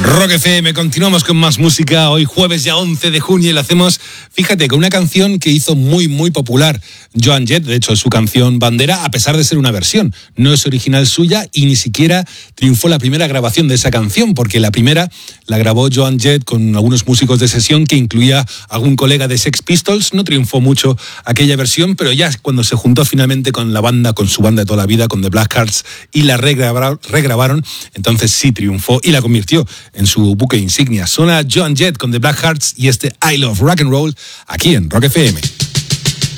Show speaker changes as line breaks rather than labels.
Rock FM, continuamos con más música. Hoy jueves ya 11 de junio y lo hacemos, fíjate, con una canción que hizo muy popular Joan Jett. De hecho, es su canción bandera, a pesar de ser una versión. No es original suya y ni siquiera triunfó la primera grabación de esa canción, porque la primera la grabó Joan Jett con algunos músicos de sesión que incluía algún colega de Sex Pistols. No triunfó mucho aquella versión, pero ya cuando se juntó finalmente con la banda, con su banda de toda la vida, con The Blackhearts, y la regrabaron, entonces sí triunfó y la convirtió en su buque insignia. Suena Joan Jett con The Blackhearts y este I Love Rock and Roll aquí en Rock FM.